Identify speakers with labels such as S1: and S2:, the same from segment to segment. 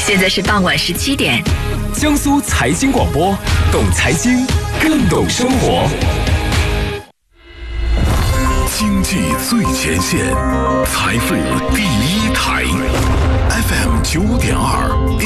S1: 现在是傍晚17点，
S2: 江苏财经广播，懂财经，更懂生活。
S3: 经济最前线，财富第一台 ，FM 95.2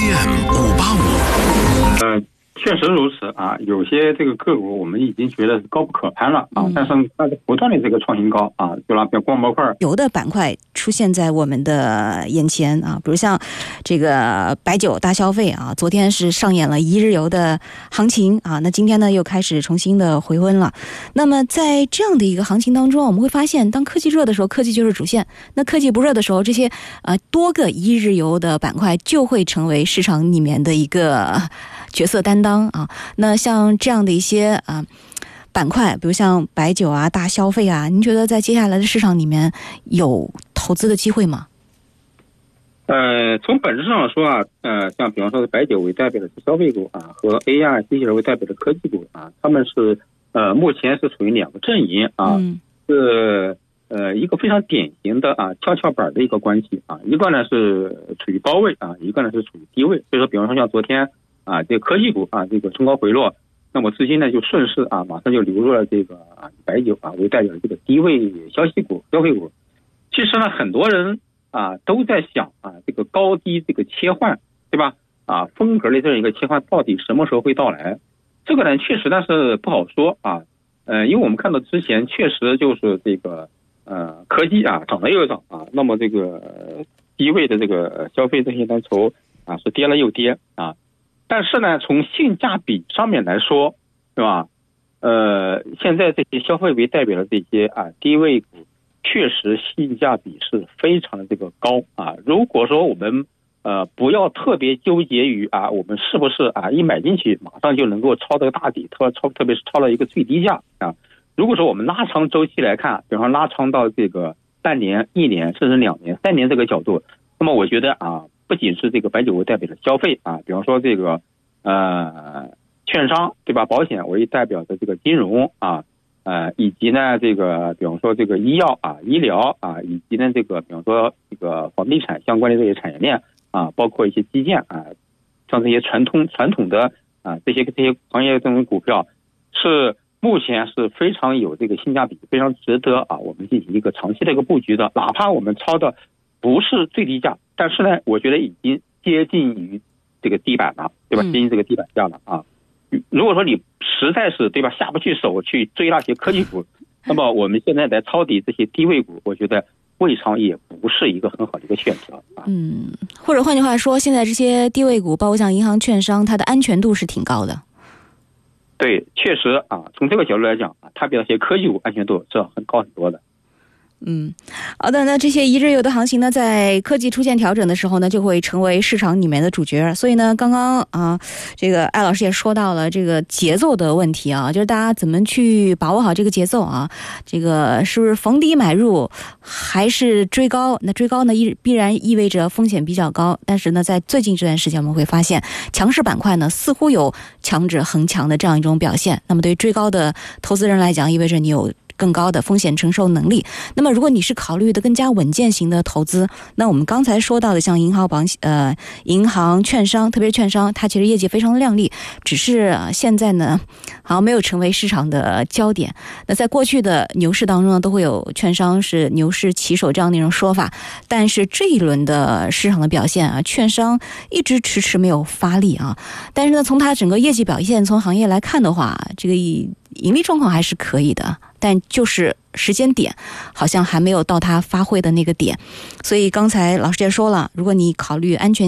S3: AM 585。
S4: 确实如此啊，有些这个个股我们已经觉得是高不可攀了啊，但是它不断的这个创新高啊，就拿比如光模块，
S5: 有的板块出现在我们的眼前啊，比如像这个白酒大消费啊，昨天是上演了一日游的行情啊，那今天呢又开始重新的回温了。那么在这样的一个行情当中，我们会发现，当科技热的时候，科技就是主线；那科技不热的时候，这些多个一日游的板块就会成为市场里面的一个角色担当啊。那像这样的一些板块，比如像白酒啊、大消费啊，您觉得在接下来的市场里面有投资的机会吗？
S4: 从本质上说啊，像比方说白酒为代表的消费股啊，和 AI 机器人为代表的科技股啊，他们是目前是处于两个阵营啊，是一个非常典型的跷跷板的一个关系啊，一个呢是处于高位啊，一个呢是处于低位。所以说，比方说像昨天这个科技股这个冲高回落，那么资金呢就顺势马上就流入了这个白酒为代表的这个低位消费股。其实呢，很多人都在想这个高低这个切换，对吧？风格的这样一个切换到底什么时候会到来？这个呢确实但是不好说因为我们看到之前确实就是这个科技涨了又涨那么这个低位的这个消费这些蓝筹是跌了又跌但是呢，从性价比上面来说，是吧？现在这些消费为代表的这些低位股，确实性价比是非常的这个高如果说我们不要特别纠结于我们是不是一买进去马上就能够抄这个大底，特别是抄了一个最低价如果说我们拉长周期来看，比方说拉长到这个半年、1年，甚至2年、3年这个角度，那么我觉得不仅是这个白酒为代表的消费比方说这个券商对吧，保险为代表的这个金融以及呢这个比方说这个医药医疗以及呢这个比方说这个房地产相关的这些产业链包括一些基建像这些传统的这些行业这种股票是目前是非常有这个性价比，非常值得我们进行一个长期的一个布局的。哪怕我们抄的不是最低价，但是呢我觉得已经接近于这个地板了，对吧？接近这个地板价了如果说你实在是对吧下不去手去追那些科技股，那么我们现在来抄底这些低位股，我觉得未尝也不是一个很好的一个选择
S5: 或者换句话说，现在这些低位股，包括像银行、券商，它的安全度是挺高的。
S4: 对，确实从这个角度来讲它比那些科技股安全度是很高很多的。
S5: 好的，那这些一日游的行情呢，在科技出现调整的时候呢，就会成为市场里面的主角。所以呢，刚刚这个艾老师也说到了这个节奏的问题就是大家怎么去把握好这个节奏这个是不是逢低买入还是追高？那追高呢必然意味着风险比较高，但是呢，在最近这段时间我们会发现，强势板块呢似乎有强者恒强的这样一种表现。那么对于追高的投资人来讲，意味着你有更高的风险承受能力。那么如果你是考虑的更加稳健型的投资，那我们刚才说到的像银行、券商，特别是券商，它其实业绩非常的亮丽，只是现在呢好像没有成为市场的焦点。那在过去的牛市当中呢，都会有券商是牛市旗手这样的一种说法，但是这一轮的市场的表现券商一直迟迟没有发力但是呢，从它整个业绩表现，从行业来看的话，这个盈利状况还是可以的，但就是时间点好像还没有到它发挥的那个点。所以刚才老师也说了，如果你考虑安全